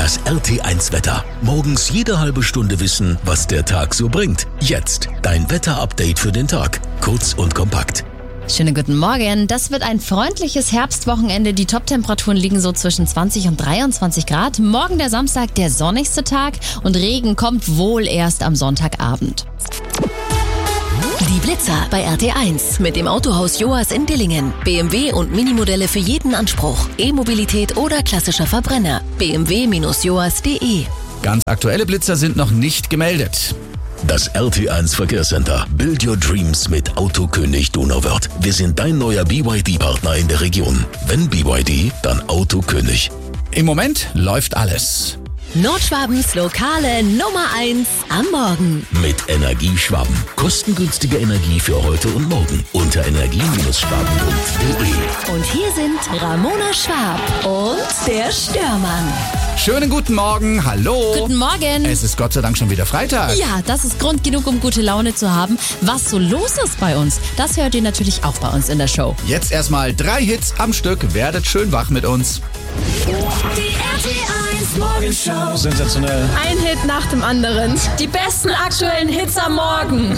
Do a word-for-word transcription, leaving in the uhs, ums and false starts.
Das R T eins Wetter. Morgens jede halbe Stunde wissen, was der Tag so bringt. Jetzt dein Wetter-Update für den Tag. Kurz und kompakt. Schönen guten Morgen. Das wird ein freundliches Herbstwochenende. Die Top-Temperaturen liegen so zwischen zwanzig und dreiundzwanzig Grad. Morgen der Samstag, der sonnigste Tag, und Regen kommt wohl erst am Sonntagabend. Die Blitzer bei R T eins mit dem Autohaus Joas in Dillingen. B M W und Minimodelle für jeden Anspruch. E-Mobilität oder klassischer Verbrenner. b m w Bindestrich joas punkt de. Ganz aktuelle Blitzer sind noch nicht gemeldet. Das R T eins Verkehrscenter. Build your dreams mit Autokönig Donauwörth. Wir sind dein neuer B Y D-Partner in der Region. Wenn B Y D, dann Autokönig. Im Moment läuft alles. Nordschwabens lokale Nummer eins am Morgen. Mit Energieschwaben. Kostengünstige Energie für heute und morgen. Unter energie schwaben punkt de. Und hier sind Ramona Schwab und der Störmann. Schönen guten Morgen, hallo. Guten Morgen. Es ist Gott sei Dank schon wieder Freitag. Ja, das ist Grund genug, um gute Laune zu haben. Was so los ist bei uns, das hört ihr natürlich auch bei uns in der Show. Jetzt erstmal drei Hits am Stück. Werdet schön wach mit uns. Die R T eins Morgenshow. Sensationell. Ein Hit nach dem anderen. Die besten aktuellen Hits am Morgen.